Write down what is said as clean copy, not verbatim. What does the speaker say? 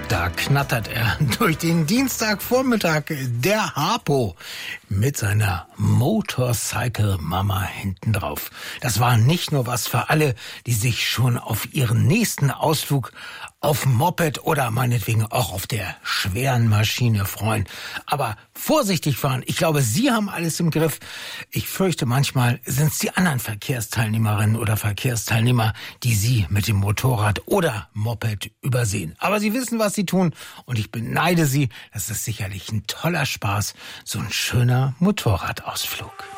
Da knattert er durch den Dienstagvormittag, der Harpo, mit seiner Motorcycle Mama hinten drauf. Das war nicht nur was für alle, die sich schon auf ihren nächsten Ausflug auf dem Moped oder meinetwegen auch auf der schweren Maschine freuen. Aber vorsichtig fahren, ich glaube, Sie haben alles im Griff. Ich fürchte, manchmal sind es die anderen Verkehrsteilnehmerinnen oder Verkehrsteilnehmer, die Sie mit dem Motorrad oder Moped übersehen. Aber Sie wissen, was Sie tun und ich beneide Sie. Das ist sicherlich ein toller Spaß, so ein schöner Motorradausflug.